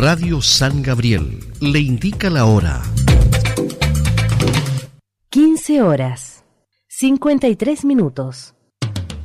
Radio San Gabriel le indica la hora. 15 horas, 53 minutos.